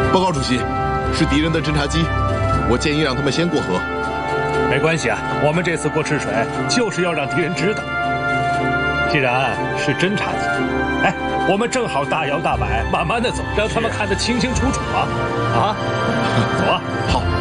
报告主席，是敌人的侦察机，我建议让他们先过河。 没关系啊，我们这次过赤水就是要让敌人知道，既然是侦察机，哎，我们正好大摇大摆，慢慢的走，让他们看得清清楚楚啊！啊，走啊！ 好。